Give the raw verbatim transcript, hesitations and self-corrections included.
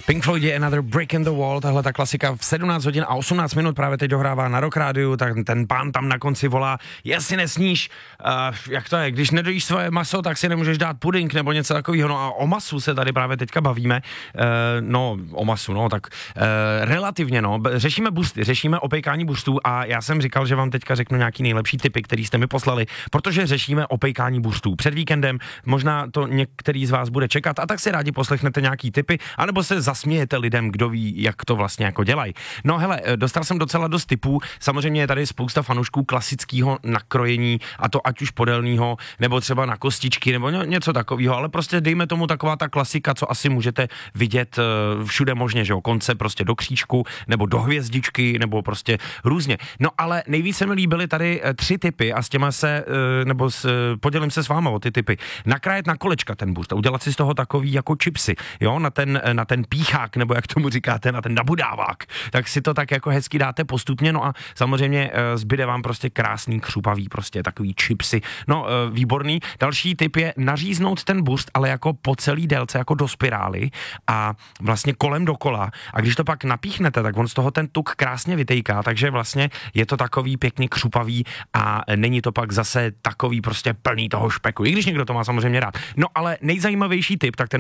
Pink Floyd, Another Break in the Wall, tahle ta klasika v sedmnáct hodin a osmnáct minut právě teď dohrává na Rock Rádiu, tak ten pán tam na konci volá, jestli nesníš, uh, jak to je, když nedojíš svoje maso, tak si nemůžeš dát puding nebo něco takového, no a o masu se tady právě teďka bavíme, uh, no o masu, no tak uh, relativně, no, řešíme busty, řešíme opékání bustů a já jsem říkal, že vám teďka řeknu nějaký nejlepší tipy, který jste mi poslali, protože řešíme opékání bustů před víkendem, možná to některý z vás bude čekat a tak si rádi poslechnete nějaký tipy, anebo se zasmějete lidem, kdo ví, jak to vlastně jako dělají. No hele, dostal jsem docela dost tipů, samozřejmě je tady spousta fanoušků klasického nakrojení, a to ať už podélného, nebo třeba na kostičky, nebo něco takového, ale prostě dejme tomu taková ta klasika, co asi můžete vidět všude možně, že jo, konce prostě do křížku, nebo do hvězdičky, nebo prostě různě. No ale nejvíc se mi líbily tady tři tipy a s těma se, nebo s, podělím se s váma o ty tipy. Nakrájet na kolečka ten bust a udělat si z toho takový jako chipsy, jo, na ten, na ten píchák, nebo jak tomu říkáte, na ten nabudávák, tak si to tak jako hezky dáte postupně, no a samozřejmě zbyde vám prostě krásný, křupavý, prostě takový chipsy, no výborný. Další tip je naříznout ten bust, ale jako po celý délce, jako do spirály a vlastně kolem dokola a když to pak napíchnete, tak on z toho ten tuk krásně vytejká, takže vlastně je to takový pěkně křupavý a není to pak zase takový prostě plný toho špeku, i když někdo to má samozřejmě rád. No ale nejzajímavější tip, tak ten